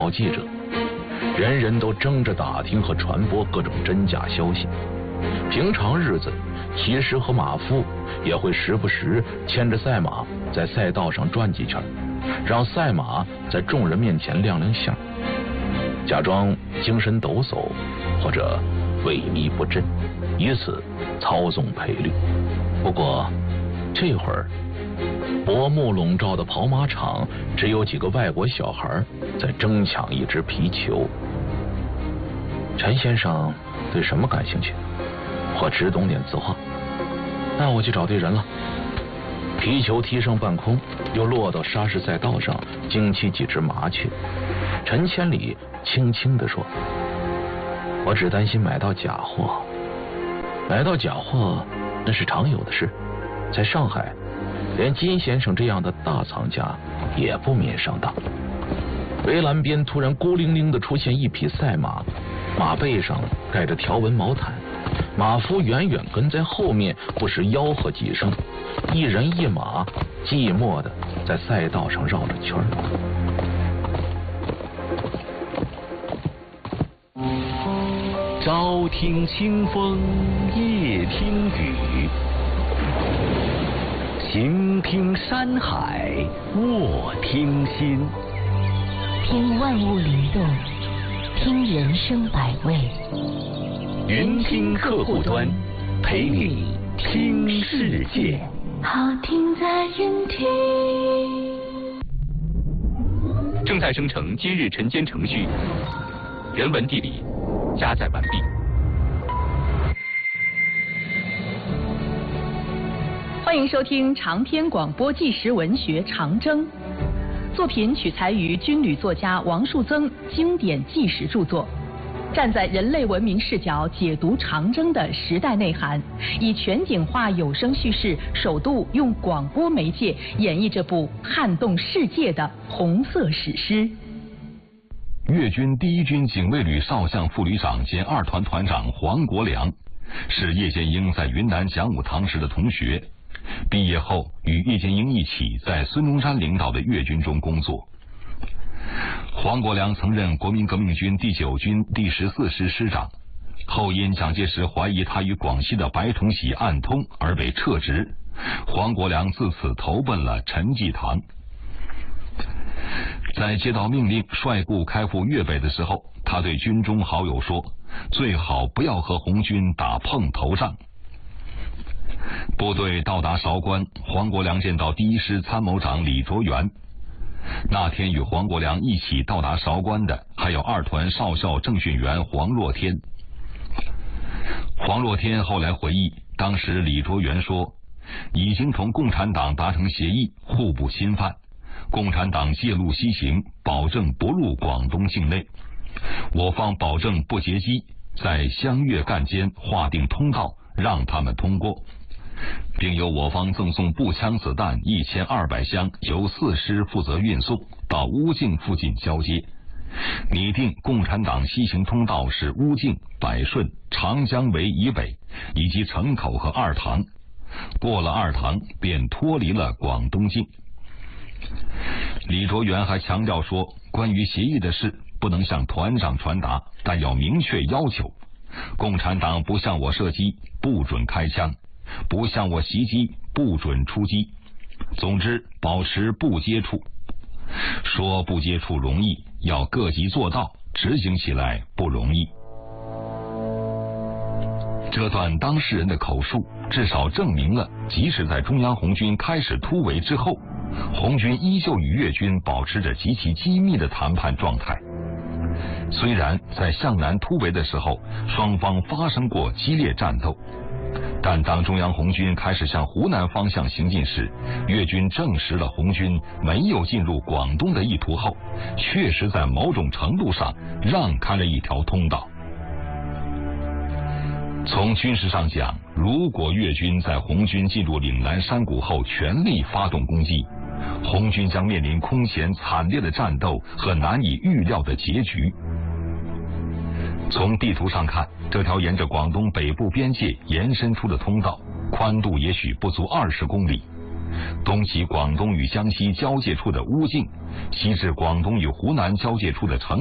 记者，人人都争着打听和传播各种真假消息。平常日子，骑师和马夫也会时不时牵着赛马在赛道上转几圈，让赛马在众人面前亮亮相，假装精神抖擞或者萎靡不振，以此操纵赔率。不过这会儿，薄幕笼罩的跑马场只有几个外国小孩在争抢一只皮球。陈先生对什么感兴趣？或只懂点字画？那我去找对人了。皮球踢上半空，又落到沙石赛道上，惊起几只麻雀。陈千里轻轻地说：“我只担心买到假货。买到假货那是常有的事，在上海，连金先生这样的大藏家也不免上当。”围栏边突然孤零零地出现一匹赛马，马背上盖着条纹毛毯，马夫远远跟在后面，不时吆喝几声，一人一马寂寞地在赛道上绕着圈儿。 朝听清风夜听雨，行听山海卧听心。 听万物灵动，听人生百味。 云听客户端，陪你听世界。 好听在云听。 正在生成今日晨间程序，人文地理加载完毕。 欢迎收听长篇广播纪实文学《长征》，作品取材于军旅作家王树增经典纪实著作，站在人类文明视角解读长征的时代内涵，以全景化有声叙事，首度用广播媒介演绎这部撼动世界的红色史诗。 粤军第一军警卫旅少将副旅长兼2团团长黄国良，是叶剑英在云南讲武堂时的同学。毕业后与叶剑英一起在孙中山领导的粤军中工作。黄国良曾任国民革命军第9军第14师师长，后因蒋介石怀疑他与广西的白崇禧暗通而被撤职，黄国良自此投奔了陈济棠。在接到命令率部开赴粤北的时候，他对军中好友说：“最好不要和红军打碰头仗。”部队到达韶关，黄国良见到第1师参谋长李卓元。那天与黄国良一起到达韶关的还有2团少校政训员黄若天。黄若天后来回忆，当时李卓元说，已经同共产党达成协议，互不侵犯，共产党借路西行，保证不入广东境内，我方保证不截击，在湘粤赣间划定通道，让他们通过，并由我方赠送步枪子弹1200箱，由4师负责运送到乌境附近交接。拟定共产党西行通道是乌境、百顺、长江围以北，以及城口和2塘。过了2塘，便脱离了广东境。李卓元还强调说，关于协议的事不能向团长传达，但要明确要求：共产党不向我射击，不准开枪；不向我袭击，不准出击。总之，保持不接触。说不接触容易，要各级做到，执行起来不容易。这段当事人的口述，至少证明了，即使在中央红军开始突围之后，红军依旧与粤军保持着极其机密的谈判状态。虽然在向南突围的时候，双方发生过激烈战斗，但当中央红军开始向湖南方向行进时，粤军证实了红军没有进入广东的意图后，确实在某种程度上让开了一条通道。从军事上讲，如果粤军在红军进入岭南山谷后全力发动攻击，红军将面临空前惨烈的战斗和难以预料的结局。从地图上看，这条沿着广东北部边界延伸出的通道，宽度也许不足20公里， 东起广东与江西交界处的乌境，西至广东与湖南交界处的成